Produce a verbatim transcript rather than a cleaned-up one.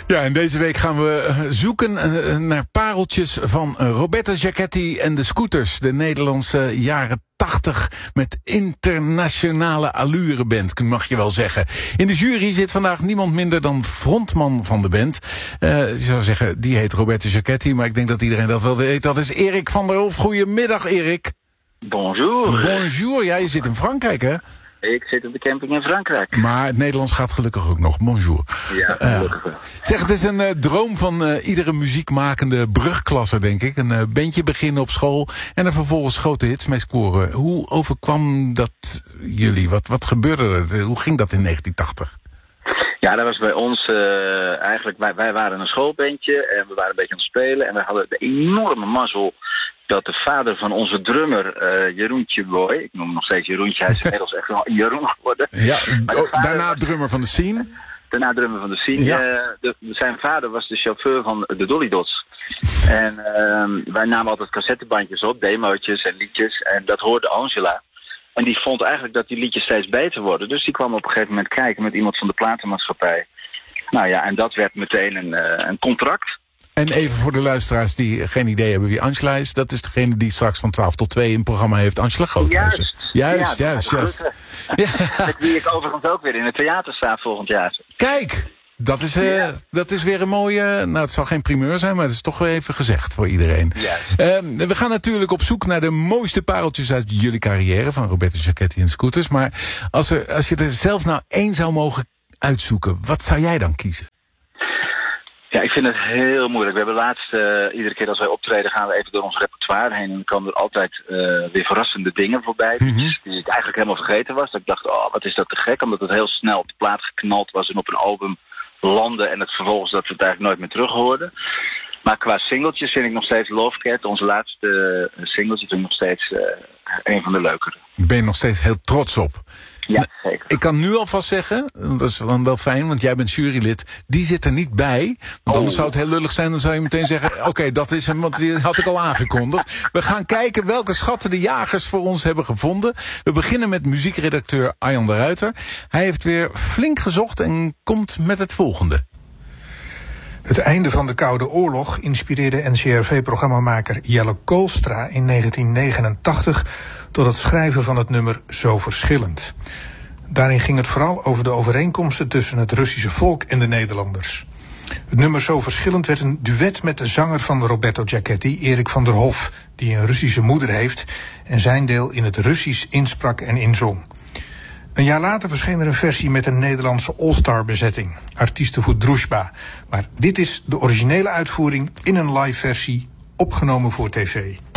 Ja, en deze week gaan we zoeken naar pareltjes van Roberto Giachetti en de Scooters. De Nederlandse jaren tachtig met internationale allureband, mag je wel zeggen. In de jury zit vandaag niemand minder dan frontman van de band. Uh, je zou zeggen, die heet Roberto Giachetti, maar ik denk dat iedereen dat wel weet. Dat is Erik van der Hof. Goedemiddag, Erik. Bonjour. Bonjour. Ja, je zit in Frankrijk, hè? Ik zit op de camping in Frankrijk. Maar het Nederlands gaat gelukkig ook nog. Bonjour. Ja, gelukkig wel. Uh, zeg, het is een uh, droom van uh, iedere muziekmakende brugklasser, denk ik. Een uh, bandje beginnen op school en er vervolgens grote hits mee scoren. Hoe overkwam dat jullie? Wat, wat gebeurde er? Hoe ging dat in negentien tachtig? Ja, dat was bij ons uh, eigenlijk... Wij, wij waren een schoolbandje en we waren een beetje aan het spelen. En we hadden de enorme mazzel dat de vader van onze drummer, uh, Jeroentje Boy, ik noem hem nog steeds Jeroentje, hij is inmiddels echt wel Jeroen geworden. Ja, oh, daarna drummer van de scene. Daarna drummer van de scene. Ja. Uh, de, zijn vader was de chauffeur van de Dolly Dots. En uh, wij namen altijd cassettebandjes op, demootjes en liedjes. En dat hoorde Angela. En die vond eigenlijk dat die liedjes steeds beter worden. Dus die kwam op een gegeven moment kijken met iemand van de platenmaatschappij. Nou ja, en dat werd meteen een, uh, een contract. En even voor de luisteraars die geen idee hebben wie Angela is. Dat is degene die straks van twaalf tot twee in het programma heeft. Angela Groothuizen. Juist, juist, ja, juist. juist. Ja. Met wie ik overigens ook weer in het theater sta volgend jaar. Kijk, dat is, uh, ja. dat is weer een mooie... Nou, het zal geen primeur zijn, maar het is toch wel even gezegd voor iedereen. Ja. Uh, we gaan natuurlijk op zoek naar de mooiste pareltjes uit jullie carrière. Van Roberto Giachetti en Scooters. Maar als, er, als je er zelf nou één zou mogen uitzoeken, wat zou jij dan kiezen? Ja, ik vind het heel moeilijk. We hebben laatst, uh, iedere keer als wij optreden, gaan we even door ons repertoire heen. En dan komen er altijd uh, weer verrassende dingen voorbij. Mm-hmm. Die, die ik eigenlijk helemaal vergeten was. Dat ik dacht, oh, wat is dat te gek. Omdat het heel snel op de plaat geknald was en op een album landde. En het vervolgens dat we het eigenlijk nooit meer terug hoorden. Maar qua singeltjes vind ik nog steeds Love Cat, onze laatste uh, singeltje, vind ik nog steeds uh, een van de leukere. Ben je nog steeds heel trots op? Ja, zeker. Ik kan nu alvast zeggen, dat is dan wel fijn, want jij bent jurylid, die zit er niet bij. Want anders oh. zou het heel lullig zijn, dan zou je meteen zeggen, oké, okay, dat is hem, want die had ik al aangekondigd. We gaan kijken welke schatten de jagers voor ons hebben gevonden. We beginnen met muziekredacteur Arjan de Ruiter. Hij heeft weer flink gezocht en komt met het volgende. Het einde van de Koude Oorlog inspireerde N C R V-programmamaker Jelle Koolstra in negentien negenentachtig... tot het schrijven van het nummer Zo Verschillend. Daarin ging het vooral over de overeenkomsten tussen het Russische volk en de Nederlanders. Het nummer Zo Verschillend werd een duet met de zanger van Roberto Giachetti, Erik van der Hof, die een Russische moeder heeft en zijn deel in het Russisch insprak en inzong. Een jaar later verscheen er een versie met een Nederlandse all-star-bezetting, artiesten voor Druzhba. Maar dit is de originele uitvoering in een live versie, opgenomen voor tv.